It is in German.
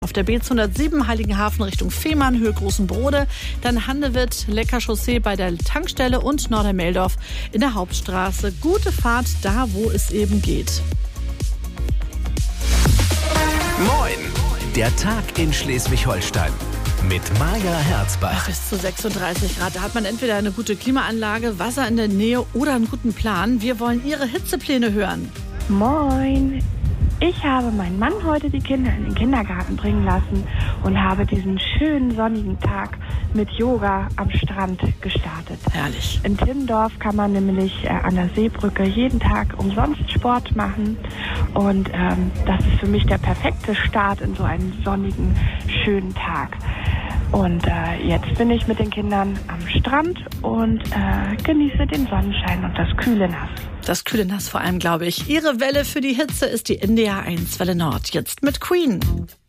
Auf der B207 Heiligenhafen Richtung Fehmarn, Höhe Großenbrode, dann Handewitt, Lecker-Chaussee bei der Tankstelle und Nordermeldorf in der Hauptstraße. Gute Fahrt da, wo es eben geht. Moin, der Tag in Schleswig-Holstein mit Maja Herzbach. Bis zu 36 Grad, da hat man entweder eine gute Klimaanlage, Wasser in der Nähe oder einen guten Plan. Wir wollen Ihre Hitzepläne hören. Moin. Ich habe meinen Mann heute die Kinder in den Kindergarten bringen lassen und habe diesen schönen sonnigen Tag mit Yoga am Strand gestartet. Herrlich. In Timmendorf kann man nämlich an der Seebrücke jeden Tag umsonst Sport machen und das ist für mich der perfekte Start in so einen sonnigen, schönen Tag. Und jetzt bin ich mit den Kindern am Strand und genieße den Sonnenschein und das kühle Nass. Das kühle Nass vor allem, glaube ich. Ihre Welle für die Hitze ist die NDR 1 Welle Nord. Jetzt mit Queen.